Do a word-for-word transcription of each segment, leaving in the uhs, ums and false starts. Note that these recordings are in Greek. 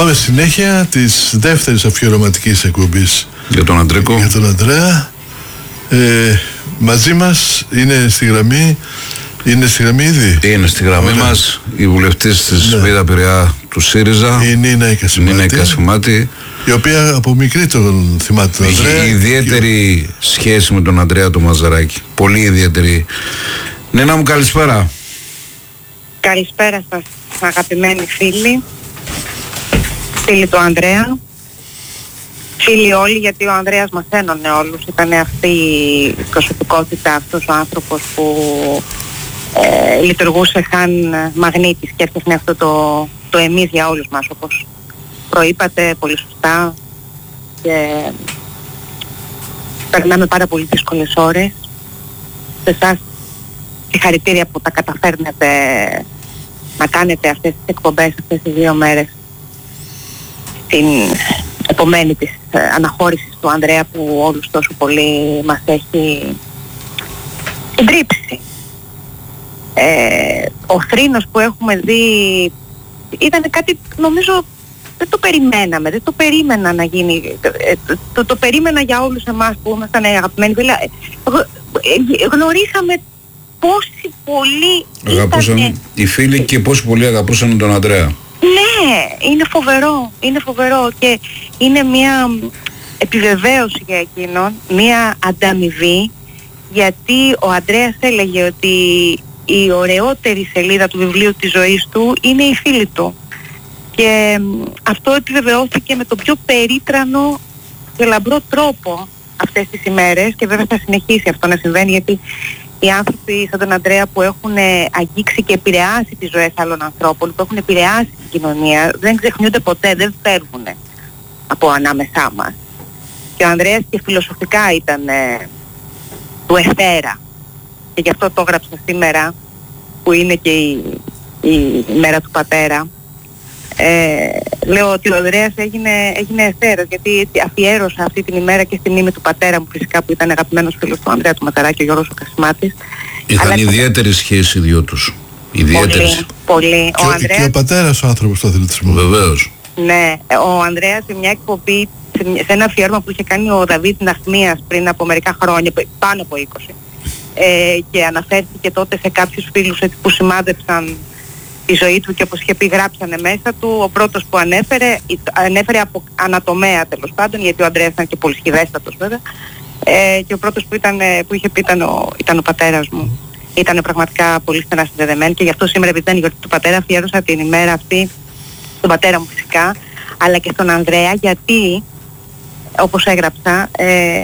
Πάμε συνέχεια της δεύτερης αφιερωματικής εκπομπής για τον Αντρίκο, για τον Ανδρέα. ε, Μαζί μας είναι στη γραμμή. Είναι στη γραμμή ήδη. Είναι στη γραμμή Ωραία. μας η βουλευτής της ναι. Β' Πειραιά του ΣΥΡΙΖΑ, η Νίνα η Κασιμάτη, Κασιμάτη, η οποία από μικρή τον θυμάται τον Ανδρέα. Έχει ιδιαίτερη και... σχέση με τον Ανδρέα του Μαζαράκη. Πολύ ιδιαίτερη. Νίνα μου, καλησπέρα. Καλησπέρα σας, αγαπημένοι φίλοι. Φίλοι του Ανδρέα. Φίλοι όλοι, γιατί ο Ανδρέας μας ένωνε όλους. Ήταν αυτή η προσωπικότητα, αυτός ο άνθρωπος που ε, λειτουργούσε σαν μαγνήτης και έφτιαχνε αυτό το, το εμείς για όλους μας, όπως προείπατε πολύ σωστά. Και περνάμε πάρα πολύ δύσκολες ώρες. Σε εσάς συγχαρητήρια που τα καταφέρνετε να κάνετε αυτές τις εκπομπές αυτές τις δύο μέρες, την επομένη της ε, αναχώρησης του Ανδρέα που όλους τόσο πολύ μας έχει συντρίψει. Ε, ο θρήνος που έχουμε δει ήταν κάτι, νομίζω, δεν το περιμέναμε, δεν το περίμενα να γίνει, ε, το, το, το περίμενα για όλους εμάς που ήμασταν αγαπημένοι. Ε, ε, γνωρίσαμε πόσοι πολλοί αγαπούσαν ήταν... οι φίλοι και πόσοι πολλοί αγαπούσαν τον Ανδρέα. Ναι, είναι φοβερό, είναι φοβερό και είναι μια επιβεβαίωση για εκείνον, μια ανταμοιβή, γιατί ο Ανδρέας έλεγε ότι η ωραιότερη σελίδα του βιβλίου της ζωής του είναι οι φίλοι του, και αυτό επιβεβαιώθηκε με τον πιο περίτρανο και λαμπρό τρόπο αυτές τις ημέρες, και βέβαια θα συνεχίσει αυτό να συμβαίνει, γιατί οι άνθρωποι σαν τον Ανδρέα που έχουν αγγίξει και επηρεάσει τις ζωές άλλων ανθρώπων, που έχουν επηρεάσει την κοινωνία, δεν ξεχνιούνται ποτέ, δεν φεύγουν από ανάμεσά μας. Και ο Ανδρέας και φιλοσοφικά ήταν ε, του εθέρα, και γι' αυτό το έγραψα σήμερα, που είναι και η, η, η μέρα του πατέρα. Ε, λέω ότι ο Ανδρέας έγινε, έγινε εθέρος, γιατί αφιέρωσα αυτή την ημέρα και στη μνήμη του πατέρα μου, φυσικά, που ήταν αγαπημένος φίλος του Ανδρέα του Μαζαράκη, ο Γιώργος ο Κασιμάτης. Είχαν αλλά... ιδιαίτερη σχέση οι δυο τους. Ιδιαίτερη. Πολύ, πολύ. Και ο, Ανδρέας... και ο πατέρας ο άνθρωπος του αθλητισμού. Βεβαίως. Ναι, ο Ανδρέας σε μια εκπομπή, σε ένα αφιέρωμα που είχε κάνει ο Δαβίδ Ναχμίας πριν από μερικά χρόνια, πάνω από είκοσι, ε, και αναφέρθηκε τότε σε κάποιους φίλους που σημάδεψαν τη ζωή του, και όπως είχε πει γράψανε μέσα του. Ο πρώτος που ανέφερε, ανέφερε από ανατομέα τέλος πάντων, γιατί ο Ανδρέας ήταν και πολυσχηδέστατος βέβαια, ε, και ο πρώτος που, ήταν, που είχε πει ήταν ο, ήταν ο πατέρας μου. Ήταν πραγματικά πολύ στενά συνδεδεμένοι, και γι' αυτό σήμερα, επειδή ήταν η γιορτή του πατέρα, αφιέρωσα την ημέρα αυτή στον πατέρα μου φυσικά, αλλά και στον Ανδρέα, γιατί όπως έγραψα ε,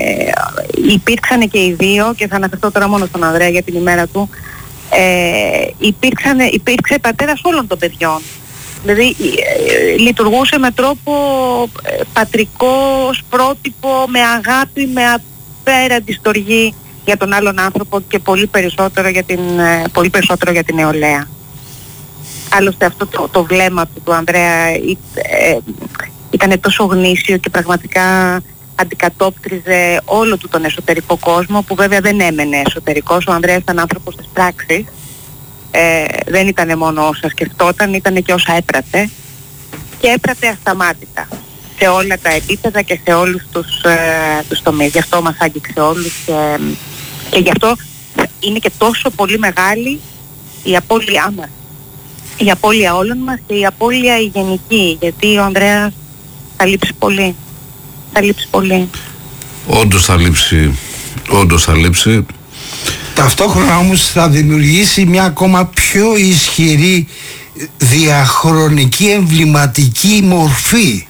υπήρξαν και οι δύο, και θα αναφερθώ τώρα μόνο στον Ανδρέα για την ημέρα του. Ε, υπήρξαν, υπήρξε πατέρας όλων των παιδιών. Δηλαδή ε, λειτουργούσε με τρόπο ε, πατρικό, πρότυπο, με αγάπη, με απέραντη στοργή για τον άλλον άνθρωπο, και πολύ περισσότερο για την, ε, πολύ περισσότερο για την νεολαία. Άλλωστε αυτό το, το βλέμμα του, του Ανδρέα ε, ε, ήταν τόσο γνήσιο και πραγματικά αντικατόπτριζε όλο του τον εσωτερικό κόσμο, που βέβαια δεν έμενε εσωτερικός. Ο Ανδρέας ήταν άνθρωπος της πράξης, ε, δεν ήταν μόνο όσα σκεφτόταν, ήταν και όσα έπρατε, και έπρατε ασταμάτητα σε όλα τα επίπεδα και σε όλους τους, ε, τους τομείς. Γι' αυτό μας άγγιξε όλους, και, και γι' αυτό είναι και τόσο πολύ μεγάλη η απώλειά μας, η απώλεια όλων μας, και η απώλεια η γενική, γιατί ο Ανδρέας θα λείψει πολύ. Θα λείψει πολύ. Όντως θα λείψει. Όντως θα λείψει. Ταυτόχρονα όμως θα δημιουργήσει μια ακόμα πιο ισχυρή διαχρονική εμβληματική μορφή.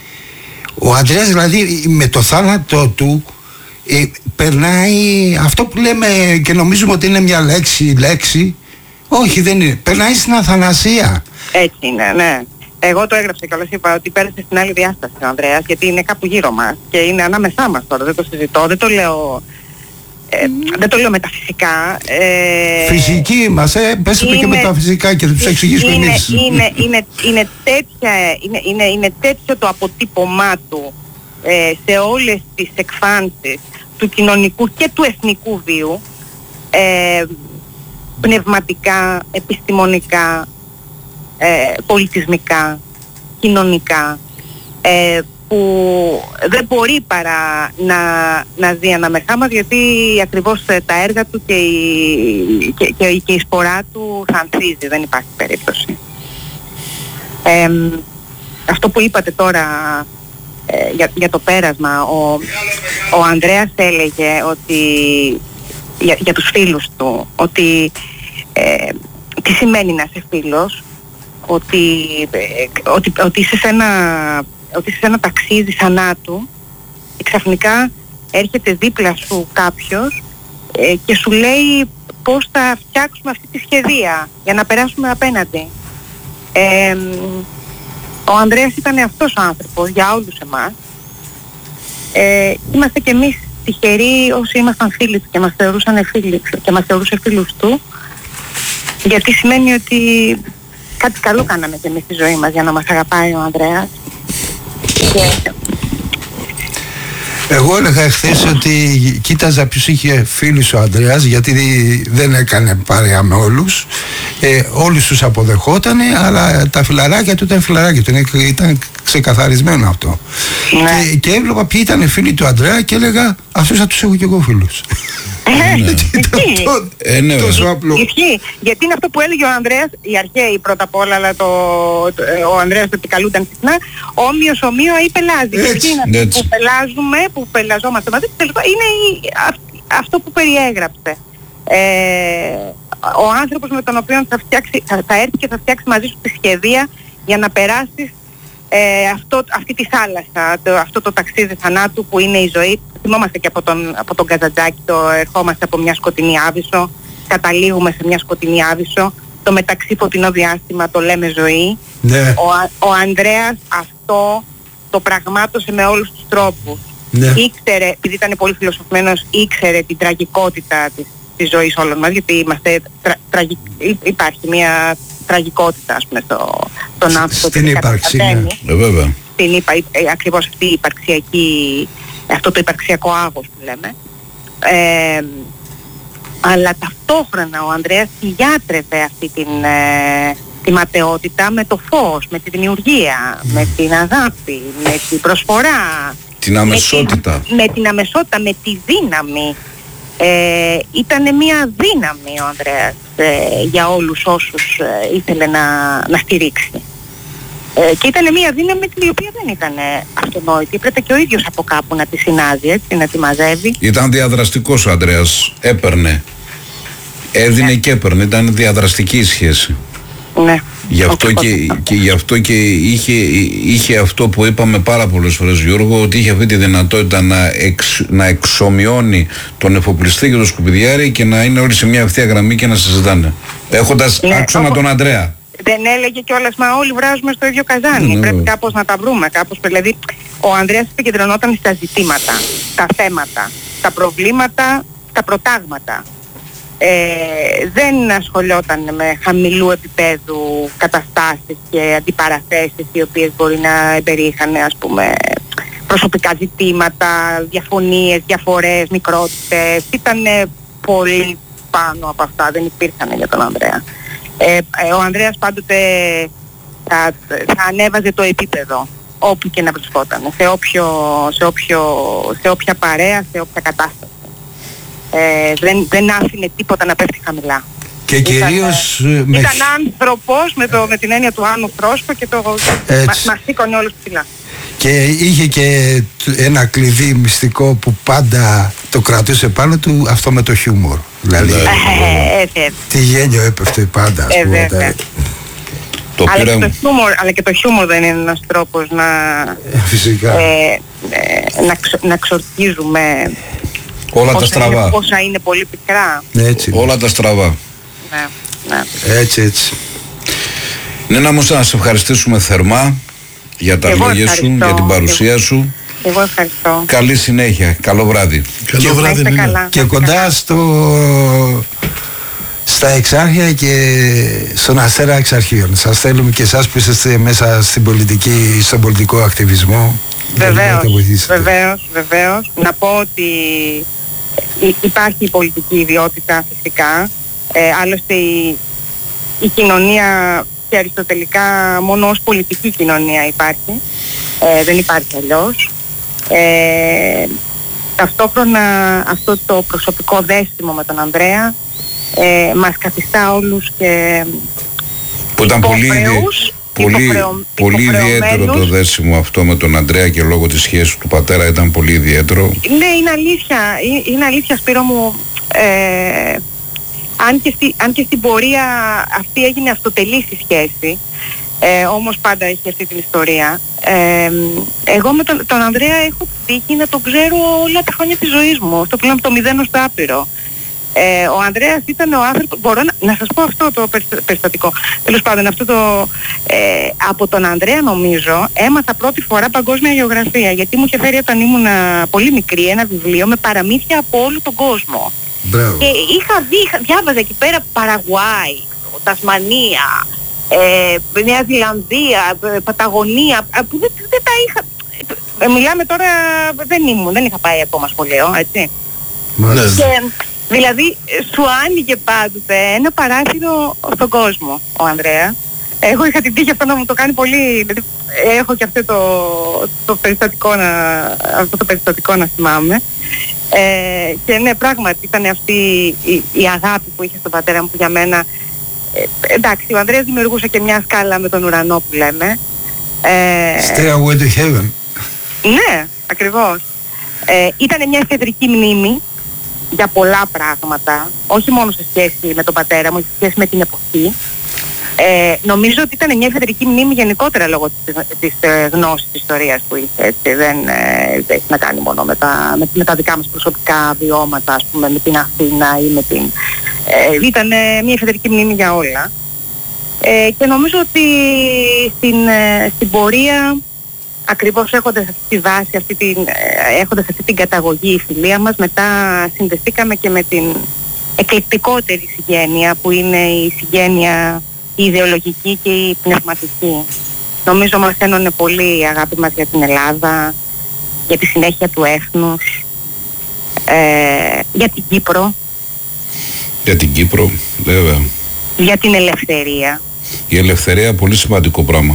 Ο Ανδρέας δηλαδή με το θάνατό του ε, περνάει αυτό που λέμε και νομίζουμε ότι είναι μια λέξη, λέξη. Όχι, δεν είναι. Περνάει στην αθανασία. Έτσι είναι, ναι. Εγώ το έγραψα και όλος είπα ότι πέρασε στην άλλη διάσταση ο Ανδρέας, γιατί είναι κάπου γύρω μας και είναι ανάμεσά μας τώρα, δεν το συζητώ, δεν το λέω, ε, δεν το λέω μεταφυσικά. Ε, Φυσική μας, ε, πέσαμε και μεταφυσικά και θα τους εξηγήσουμε είναι, εμείς. Είναι, είναι, είναι, τέτοια, είναι, είναι, είναι τέτοιο το αποτύπωμά του ε, σε όλες τις εκφάνσεις του κοινωνικού και του εθνικού βίου, ε, πνευματικά, επιστημονικά, Ε, πολιτισμικά, κοινωνικά, ε, που δεν μπορεί παρά να, να ζει ανάμεσά μας, γιατί ακριβώς τα έργα του και η, και, και, και η σπορά του θα ανθίζει, δεν υπάρχει περίπτωση. Ε, αυτό που είπατε τώρα ε, για, για το πέρασμα, ο, ο Ανδρέας έλεγε ότι για, για τους φίλους του, ότι ε, τι σημαίνει να είσαι φίλος, ότι, ε, ότι, ότι είσαι σε ένα ότι είσαι σε ένα ταξίδι θανάτου και ξαφνικά έρχεται δίπλα σου κάποιος ε, και σου λέει πώς θα φτιάξουμε αυτή τη σχεδία για να περάσουμε απέναντι. Ε, ο Ανδρέας ήταν αυτός ο άνθρωπος για όλους εμάς. Ε, είμαστε κι εμείς τυχεροί όσοι ήμασταν φίλοι του και μας θεωρούσαν φίλοι και μας θεωρούσε φίλους του, γιατί σημαίνει ότι κάτι καλό κάναμε κι εμείς στη ζωή μας για να μας αγαπάει ο Ανδρέας. Εγώ έλεγα εχθές ότι κοίταζα ποιος είχε φίλους ο Ανδρέας, γιατί δεν έκανε παρέα με όλους, ε, όλους τους αποδεχότανε, αλλά τα φιλαράκια του ήταν φιλαράκια του, ήταν ξεκαθαρισμένο αυτό. Ναι. Και, και έβλεπα ποιοι ήταν φίλοι του Ανδρέα και έλεγα αυτούς θα τους έχω και εγώ φίλους. Είναι τόσο απλό. Ισχύει, γιατί είναι αυτό που έλεγε ο Ανδρέας, οι αρχαίοι πρώτα απ' όλα, αλλά το, το, ο Ανδρέας το επικαλούνταν συχνά, όμοιος ομοίο ή πελάζει. Έτσι, είναι αυτό που πελάζουμε, που πελαζόμαστε μαζί, είναι η, αυ, αυτό που περιέγραψε. Ε, ο άνθρωπος με τον οποίο θα, φτιάξει, θα, θα έρθει και θα φτιάξει μαζί σου τη σχεδία για να περάσεις Ε, αυτό, αυτή τη θάλασσα, το, αυτό το ταξίδι θανάτου που είναι η ζωή. Θυμόμαστε και από τον, από τον Καζαντζάκη, το ερχόμαστε από μια σκοτεινή Άβυσσο, καταλήγουμε σε μια σκοτεινή Άβυσσο, το μεταξύ φωτεινό διάστημα το λέμε ζωή. Ναι. Ο, ο Ανδρέας αυτό το πραγμάτωσε με όλους τους τρόπους. Ναι. Ήξερε, επειδή ήταν πολύ φιλοσοφημένος, ήξερε την τραγικότητα της, της ζωής όλων μας, γιατί είμαστε, τρα, τραγικ, υπάρχει μια τραγικότητα, ας πούμε, στο, στον άνθρωπο. Στην ύπαρξη, ναι. Ε, βέβαια. Στην ύπα, ε, ακριβώς αυτή η υπαρξιακή, αυτό το υπαρξιακό άγος που λέμε. Ε, αλλά ταυτόχρονα ο Ανδρέας γιάτρευε αυτή την, ε, τη ματαιότητα με το φως, με τη δημιουργία, mm. με την αγάπη, με την προσφορά. Την αμεσότητα. Με την, με την αμεσότητα, με τη δύναμη. Ε, ήτανε μια δύναμη ο Ανδρέας ε, για όλους όσους ε, ήθελε να, να στηρίξει. Ε, και ήταν μια δύναμη η οποία δεν ήταν αυτονόητη. Πρέπει και ο ίδιος από κάπου να τη συνάζει, έτσι, να τη μαζεύει. Ήταν διαδραστικός ο Ανδρέας. Έπαιρνε. Έδινε ναι. και έπαιρνε. Ήταν διαδραστική η σχέση. Ναι. Γι' αυτό και, και, γι αυτό και είχε, είχε αυτό που είπαμε πάρα πολλές φορές, Γιώργο, ότι είχε αυτή τη δυνατότητα να, εξ, να εξομοιώνει τον εφοπλιστή και τον σκουπιδιάρη και να είναι όλοι σε μια ευθεία γραμμή και να συζητάνε. Έχοντας ναι, άξονα όπως... τον Ανδρέα. Δεν έλεγε κιόλας, μα όλοι βράζουμε στο ίδιο καζάνι. Ναι, πρέπει ναι. κάπως να τα βρούμε. Κάπως, δηλαδή, ο Ανδρέας επικεντρωνόταν στα ζητήματα, τα θέματα, τα προβλήματα, τα προτάγματα. Ε, δεν ασχολιόταν με χαμηλού επίπεδου καταστάσεις και αντιπαραθέσεις οι οποίες μπορεί να εμπερίχαν, ας πούμε, προσωπικά ζητήματα, διαφωνίες, διαφορές, μικρότητες. Ήταν πολύ πάνω από αυτά, δεν υπήρχαν για τον Ανδρέα. Ε, ο Ανδρέας πάντοτε θα, θα ανέβαζε το επίπεδο όπου και να βρισκόταν, σε, όποιο, σε, όποιο, σε όποια παρέα, σε όποια κατάσταση. Ε, δεν, δεν άφηνε τίποτα να πέφτει χαμηλά. Και ήταν, κυρίως... Ήταν με... άνθρωπος με, το, με την έννοια του άνω φρόσκο και το μας μα σήκωνε όλους ψηλά. Και είχε και ένα κλειδί μυστικό που πάντα το κρατούσε πάνω του, αυτό με το χιούμορ. Δηλαδή, ε, ε, ε, τι γέλιο έπεφτε πάντα, ας πούμε. Ε, ε, το αλλά, και το χιούμορ, αλλά και το χιούμορ δεν είναι ένας τρόπος να, φυσικά. Ε, ε, να, ξο, να ξορκίζουμε όλα τα στραβά. Είναι, πόσα είναι πολύ πικρά. Έτσι, όλα τα στραβά. Ναι, ναι. Έτσι, έτσι. Ναι, να όμως να σε ευχαριστήσουμε θερμά για τα λόγια σου, για την παρουσία σου. Εγώ ευχαριστώ. Καλή συνέχεια, καλό βράδυ. Καλό και βράδυ. Καλά, και κοντά καλά. στο... στα Εξάρχεια και στον Αστέρα Εξαρχείων. Σας θέλουμε και εσάς που είστε μέσα στην πολιτική, στον πολιτικό ακτιβισμό. Βεβαίως, βεβαίως, βεβαίως. Να πω ότι υπάρχει πολιτική ιδιότητα φυσικά. Ε, άλλωστε η, η κοινωνία και αριστοτελικά μόνο ως πολιτική κοινωνία υπάρχει, ε, δεν υπάρχει αλλιώς. Ε, ταυτόχρονα αυτό το προσωπικό δέστημο με τον Ανδρέα ε, μας καθιστά όλους και που ήταν πολύ, πολύ, υποχρεω, πολύ ιδιαίτερο το δέσιμο αυτό με τον Ανδρέα και λόγω της σχέσης του πατέρα ήταν πολύ ιδιαίτερο. Ναι, είναι αλήθεια, είναι αλήθεια Σπύρο μου. ε, αν, και στη, αν και στην πορεία αυτή έγινε αυτοτελής η σχέση, ε, όμως πάντα έχει αυτή την ιστορία. Ε, εγώ με τον, τον Ανδρέα έχω τύχει να τον ξέρω όλα τα χρόνια της ζωής μου, αυτό που λέμε από το μηδέν ως το άπειρο. Ε, ο Ανδρέας ήταν ο άνθρωπος, μπορώ να, να σας πω αυτό το περιστατικό, τέλος πάντων αυτό το, ε, από τον Ανδρέα νομίζω έμαθα πρώτη φορά παγκόσμια γεωγραφία, γιατί μου είχε φέρει όταν ήμουν πολύ μικρή ένα βιβλίο με παραμύθια από όλο τον κόσμο. Μπράβο. Και είχα δει, είχα, διάβαζα εκεί πέρα Παραγουάη, Τασμανία, ε, Νέα Ζηλανδία, Παταγωνία, που δεν, δεν τα είχα, ε, μιλάμε τώρα, δεν ήμουν, δεν είχα πάει ακόμα σχολείο, έτσι. Ναι. Και, δηλαδή σου άνοιγε πάντοτε ένα παράθυρο στον κόσμο ο Ανδρέας. Εγώ είχα την τύχη αυτό να μου το κάνει πολύ, δηλαδή έχω και αυτό το, το, περιστατικό, να, αυτό το περιστατικό να θυμάμαι. Ε, και ναι, πράγματι ήταν αυτή η, η αγάπη που είχε στον πατέρα μου που για μένα, ε, εντάξει, ο Ανδρέας δημιουργούσε και μια σκάλα με τον ουρανό που λέμε. Ε, Stairway to Heaven. Ναι, ακριβώς. Ε, ήταν μια θεατρική μνήμη για πολλά πράγματα, όχι μόνο σε σχέση με τον πατέρα μου, σε σχέση με την εποχή. Ε, νομίζω ότι ήταν μια εφεδρική μνήμη γενικότερα λόγω της, της ε, γνώσης της ιστορίας που είχε, έτσι. Δεν ε, έχει να κάνει μόνο με τα, με, με τα δικά μας προσωπικά βιώματα, ας πούμε, με την Αθήνα ή με την... Ε, ήταν ε, μια εφεδρική μνήμη για όλα. Ε, και νομίζω ότι στην, ε, στην πορεία, ακριβώς έχοντας αυτή τη βάση, αυτή την, ε, έχοντας αυτή την καταγωγή η φιλία μας, μετά συνδεθήκαμε και με την εκλεκτικότερη συγγένεια που είναι η συγγένεια η ιδεολογική και η πνευματική. Νομίζω μας ένωνε πολύ η αγάπη μας για την Ελλάδα, για τη συνέχεια του έθνους, ε, για την Κύπρο. Για την Κύπρο, βέβαια. Για την ελευθερία. Η ελευθερία, πολύ σημαντικό πράγμα.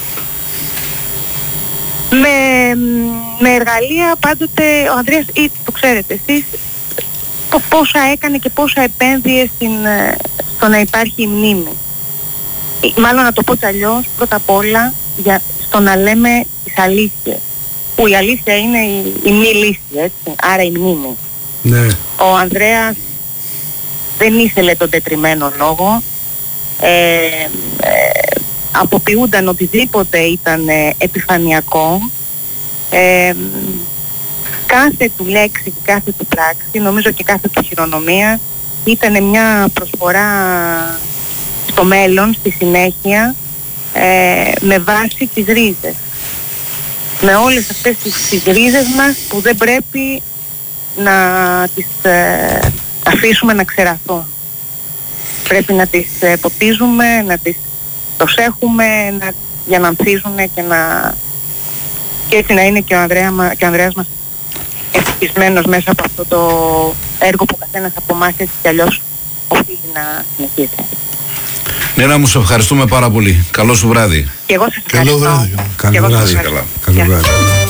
Με, με εργαλεία πάντοτε, ο Ανδρέας, ή, το ξέρετε εσείς, πόσα έκανε και πόσα επένδυε στην, στο να υπάρχει η μνήμη. Μάλλον να το πω αλλιώς, πρώτα απ' όλα για, στο να λέμε τις αλήθειες, που η αλήθεια είναι η, η μη λύση, έτσι, άρα η μνήμη. Ναι. Ο Ανδρέας δεν ήθελε τον τετριμένο λόγο, ε, ε, αποποιούνταν οτιδήποτε ήταν ε, επιφανειακό, ε, κάθε του λέξη και κάθε του πράξη, νομίζω και κάθε του χειρονομία ήταν μια προσφορά στο μέλλον, στη συνέχεια, ε, με βάση τις ρίζες. Με όλες αυτές τις, τις ρίζες μας που δεν πρέπει να τις ε, αφήσουμε να ξεραθούν. Πρέπει να τις ε, ποτίζουμε, να τις προσέχουμε, να, για να ανθίζουν και να... και έτσι να είναι και ο, Ανδρέα, και ο Ανδρέας μας ευτυχισμένος μέσα από αυτό το έργο που ο καθένας από εμάς έτσι κι αλλιώς οφείλει να συνεχίσει. Νένα μου, σε ευχαριστούμε πάρα πολύ. Καλό σου βράδυ. Και εγώ σας ευχαριστώ. Καλό βράδυ. Καλό βράδυ. Καλά. Καλό βράδυ.